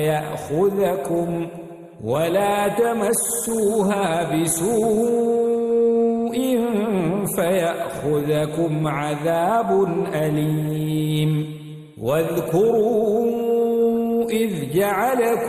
يأخذكم ولا تمسوها بسوء فيأخذكم عذاب أليم. واذكروا إذ جعلكم